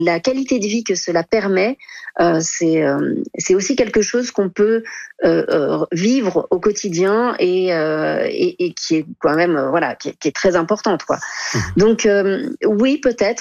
la qualité de vie que cela permet, c'est aussi quelque chose qu'on peut vivre au quotidien et qui est quand même qui est très importante, quoi. Mmh. Donc oui, peut-être.